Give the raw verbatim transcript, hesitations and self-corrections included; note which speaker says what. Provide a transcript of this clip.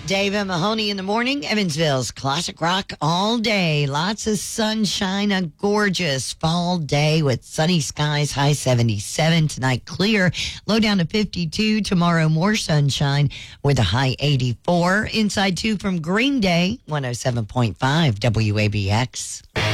Speaker 1: David Mahoney in the morning. Evansville's classic rock all day. Lots of sunshine. A gorgeous fall day with sunny skies. High seventy-seven. Tonight clear. Low down to fifty-two. Tomorrow more sunshine with a high eighty-four. Inside two from Green Day. one oh seven point five W A B X.